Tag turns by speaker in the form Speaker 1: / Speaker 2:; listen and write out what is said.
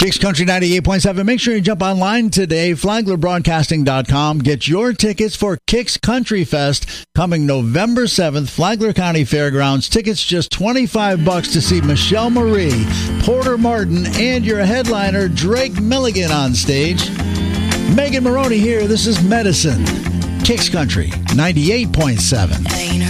Speaker 1: Kicks Country 98.7. Make sure you jump online today, FlaglerBroadcasting.com. Get your tickets for Kicks Country Fest coming November 7th, Flagler County Fairgrounds. Tickets just $25 to see Michelle Marie, Porter Martin, and your headliner, Drake Milligan, on stage. Megan Maroney here. This is Medicine. Kicks Country 98.7.